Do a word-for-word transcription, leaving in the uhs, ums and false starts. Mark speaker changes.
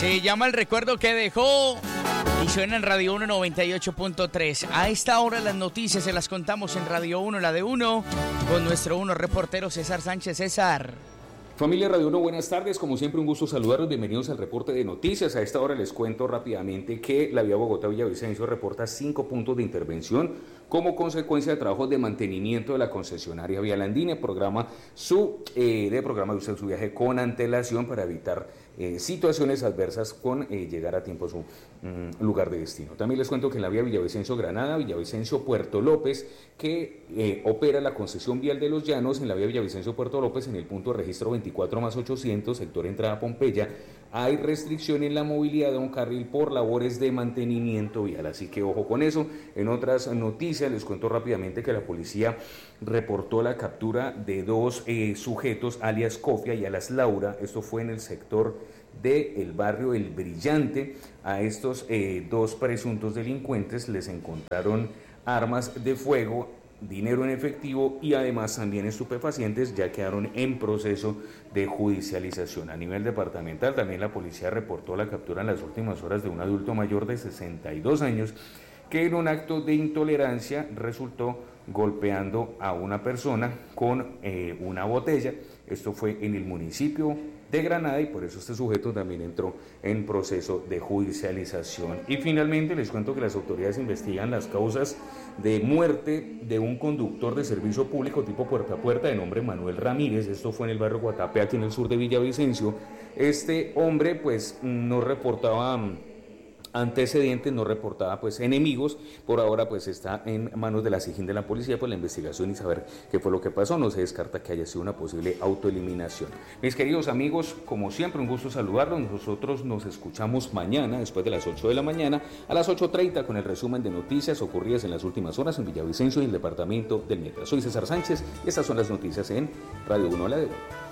Speaker 1: Se llama El recuerdo que dejó y suena en Radio uno noventa y ocho punto tres. A esta hora las noticias se las contamos en Radio uno, la de uno, con nuestro uno reportero César Sánchez. César.
Speaker 2: Familia Radio uno, buenas tardes. Como siempre, un gusto saludarlos. Bienvenidos al reporte de noticias. A esta hora les cuento rápidamente que la vía Bogotá-Villavicencio reporta cinco puntos de intervención como consecuencia de trabajos de mantenimiento de la concesionaria Vial Andina. Programa su, eh, de programa usted su viaje con antelación para evitar eh, situaciones adversas con eh, llegar a tiempo a su mm, lugar de destino. También les cuento que en la vía Villavicencio-Granada, Villavicencio-Puerto López, que eh, opera la concesión vial de los Llanos, en la vía Villavicencio-Puerto López, en el punto de registro veinticuatro más ochocientos, sector entrada Pompeya, hay restricción en la movilidad de un carril por labores de mantenimiento vial, así que ojo con eso. En otras noticias les cuento rápidamente que la policía reportó la captura de dos eh, sujetos, alias Cofia y alias Laura. Esto fue en el sector del barrio El Brillante. A estos eh, dos presuntos delincuentes les encontraron armas de fuego, dinero en efectivo y además también estupefacientes. Ya quedaron en proceso de judicialización. A nivel departamental también la policía reportó la captura en las últimas horas de un adulto mayor de sesenta y dos años que en un acto de intolerancia resultó golpeando a una persona con eh, una botella. Esto fue en el municipio de Granada y por eso este sujeto también entró en proceso de judicialización. Y finalmente les cuento que las autoridades investigan las causas de muerte de un conductor de servicio público tipo puerta a puerta de nombre Manuel Ramírez. Esto fue en el barrio Guatapé, aquí en el sur de Villavicencio. Este hombre pues no reportaba antecedentes, no reportaba pues enemigos. Por ahora pues está en manos de la SIJIN de la policía por la investigación y saber qué fue lo que pasó. No se descarta que haya sido una posible autoeliminación. Mis queridos amigos, como siempre un gusto saludarlos. Nosotros nos escuchamos mañana después de las ocho de la mañana a las ocho treinta con el resumen de noticias ocurridas en las últimas horas en Villavicencio y el departamento del Meta. Soy César Sánchez y estas son las noticias en Radio uno, la de uno.